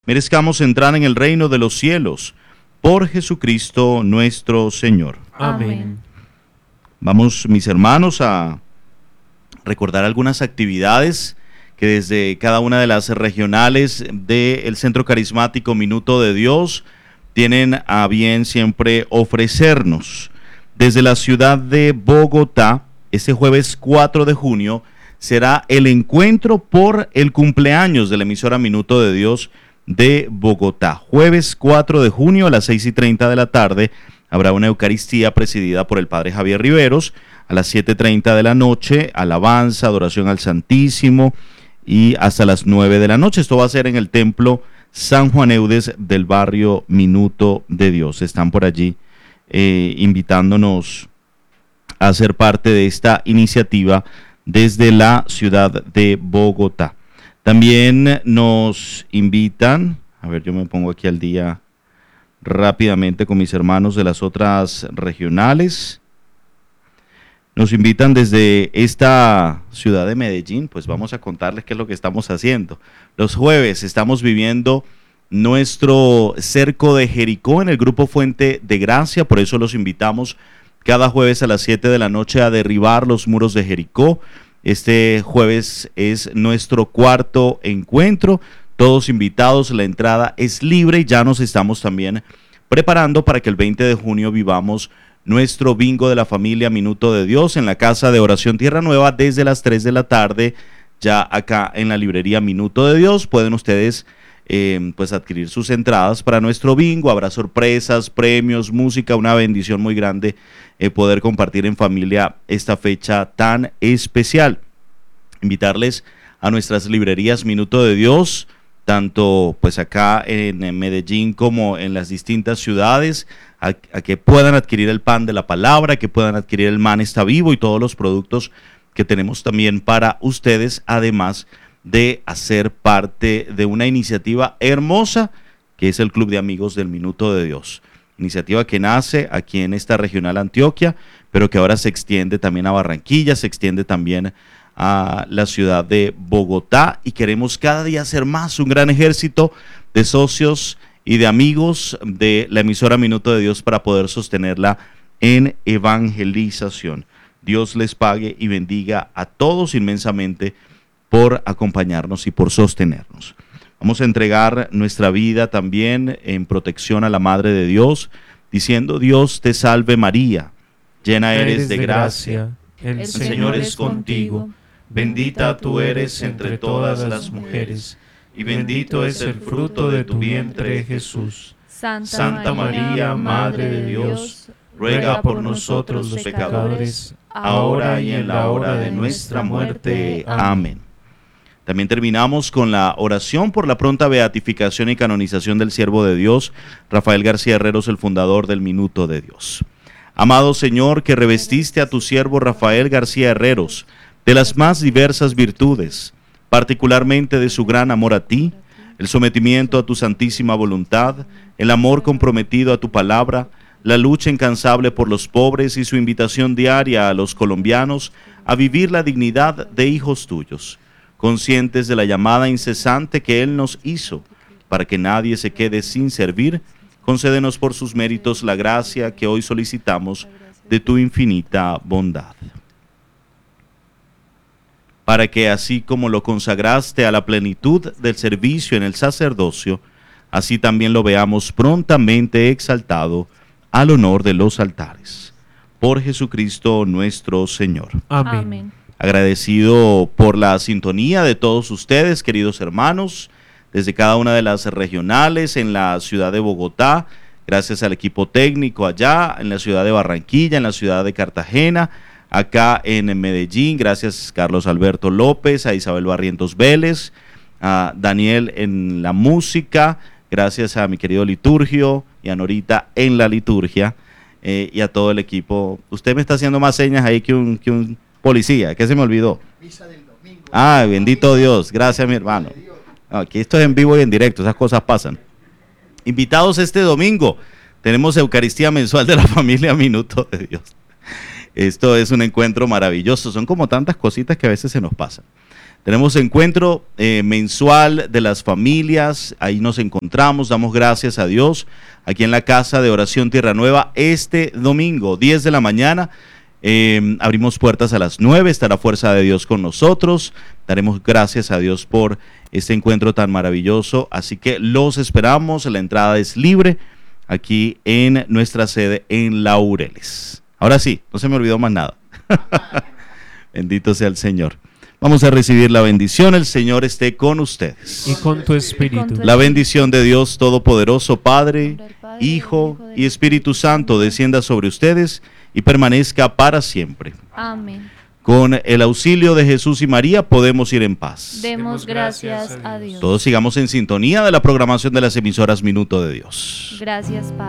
merezcamos entrar en el reino de los cielos. Por Jesucristo nuestro Señor. Amén. Vamos, mis hermanos, a recordar algunas actividades que desde cada una de las regionales del Centro Carismático Minuto de Dios tienen a bien siempre ofrecernos. Desde la ciudad de Bogotá, este jueves 4 de junio, será el encuentro por el cumpleaños de la emisora Minuto de Dios de Bogotá. Jueves 4 de junio a las 6:30 de la tarde habrá una Eucaristía presidida por el Padre Javier Riveros. A las 7:30 de la noche, alabanza, adoración al Santísimo, y hasta las 9 de la noche. Esto va a ser en el Templo San Juan Eudes del barrio Minuto de Dios. Están por allí invitándonos a ser parte de esta iniciativa desde la ciudad de Bogotá. También nos invitan, a ver, yo me pongo aquí al día rápidamente con mis hermanos de las otras regionales. Nos invitan desde esta ciudad de Medellín, pues vamos a contarles qué es lo que estamos haciendo. Los jueves estamos viviendo nuestro cerco de Jericó en el grupo Fuente de Gracia, por eso los invitamos cada jueves a las 7 de la noche a derribar los muros de Jericó. Este jueves es nuestro cuarto encuentro, todos invitados, la entrada es libre y ya nos estamos también preparando para que el 20 de junio vivamos nuestro bingo de la familia Minuto de Dios en la Casa de Oración Tierra Nueva desde las 3 de la tarde, ya acá en la librería Minuto de Dios. Pueden ustedes pues adquirir sus entradas para nuestro bingo. Habrá sorpresas, premios, música, una bendición muy grande poder compartir en familia esta fecha tan especial. Invitarles a nuestras librerías Minuto de Dios, tanto pues acá en Medellín como en las distintas ciudades, a que puedan adquirir el pan de la palabra, que puedan adquirir el Man Está Vivo y todos los productos que tenemos también para ustedes, además de hacer parte de una iniciativa hermosa que es el Club de Amigos del Minuto de Dios. Iniciativa que nace aquí en esta regional Antioquia, pero que ahora se extiende también a Barranquilla, se extiende también a la ciudad de Bogotá, y queremos cada día hacer más, un gran ejército de socios y de amigos de la emisora Minuto de Dios para poder sostenerla en evangelización. Dios les pague y bendiga a todos inmensamente por acompañarnos y por sostenernos. Vamos a entregar nuestra vida también en protección a la Madre de Dios, diciendo: Dios te salve María, llena eres de gracia, el Señor es contigo, bendita tú eres entre todas las mujeres, y bendito es el fruto de tu vientre, Jesús. Santa María, Madre de Dios, ruega por nosotros los pecadores, ahora y en la hora de nuestra muerte. Amén. También terminamos con la oración por la pronta beatificación y canonización del siervo de Dios, Rafael García Herreros, el fundador del Minuto de Dios. Amado Señor, que revestiste a tu siervo Rafael García Herreros de las más diversas virtudes, particularmente de su gran amor a ti, el sometimiento a tu santísima voluntad, el amor comprometido a tu palabra, la lucha incansable por los pobres y su invitación diaria a los colombianos a vivir la dignidad de hijos tuyos, conscientes de la llamada incesante que Él nos hizo, para que nadie se quede sin servir. Concédenos por sus méritos la gracia que hoy solicitamos de tu infinita bondad, para que así como lo consagraste a la plenitud del servicio en el sacerdocio, así también lo veamos prontamente exaltado al honor de los altares. Por Jesucristo nuestro Señor. Amén. Agradecido por la sintonía de todos ustedes, queridos hermanos, desde cada una de las regionales en la ciudad de Bogotá, gracias al equipo técnico allá, en la ciudad de Barranquilla, en la ciudad de Cartagena, acá en Medellín, gracias Carlos Alberto López, a Isabel Barrientos Vélez, a Daniel en la música, gracias a mi querido Liturgio y a Norita en la liturgia, y a todo el equipo. Usted me está haciendo más señas ahí que un policía, ¿qué se me olvidó? Misa del domingo. Ah, bendito Dios, gracias mi hermano. Aquí esto es en vivo y en directo, esas cosas pasan. Invitados este domingo, tenemos Eucaristía mensual de la familia Minuto de Dios. Esto es un encuentro maravilloso, son como tantas cositas que a veces se nos pasan. Tenemos encuentro mensual de las familias, ahí nos encontramos, damos gracias a Dios, aquí en la Casa de Oración Tierra Nueva, este domingo, 10 de la mañana, abrimos puertas a las 9, estará Fuerza de Dios con nosotros, daremos gracias a Dios por este encuentro tan maravilloso, así que los esperamos, la entrada es libre, aquí en nuestra sede en Laureles. Ahora sí, no se me olvidó más nada. Bendito sea el Señor. Vamos a recibir la bendición, el Señor esté con ustedes. Y con tu espíritu. La bendición de Dios Todopoderoso, Padre, Hijo y Espíritu Santo, descienda sobre ustedes y permanezca para siempre. Amén. Con el auxilio de Jesús y María podemos ir en paz. Demos gracias a Dios. Todos sigamos en sintonía de la programación de las emisoras Minuto de Dios. Gracias, Padre.